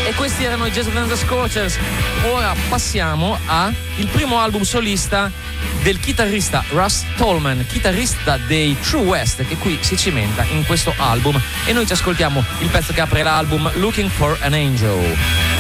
E questi erano i Jazz and the Scorchers. Ora passiamo al primo album solista del chitarrista Russ Tolman, chitarrista dei True West, che qui si cimenta in questo album, e noi ci ascoltiamo il pezzo che apre l'album, Looking for an Angel.